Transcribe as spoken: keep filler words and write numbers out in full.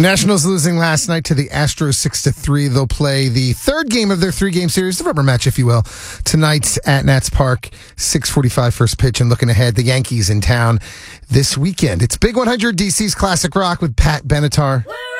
Nationals losing last night to the Astros six to three. They'll play the third game of their three-game series, the rubber match, if you will, tonight at Nats Park, six forty-five first pitch. And looking ahead, the Yankees in town this weekend. It's Big one hundred, D C's Classic Rock with Pat Benatar.